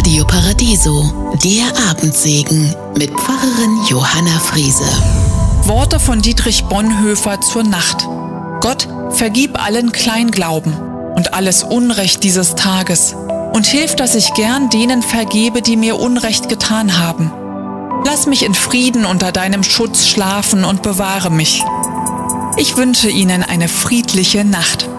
Radio Paradiso, der Abendsegen mit Pfarrerin Johanna Friese. Worte von Dietrich Bonhoeffer zur Nacht. Gott, vergib allen Kleinglauben und alles Unrecht dieses Tages und hilf, dass ich gern denen vergebe, die mir Unrecht getan haben. Lass mich in Frieden unter deinem Schutz schlafen und bewahre mich. Ich wünsche Ihnen eine friedliche Nacht.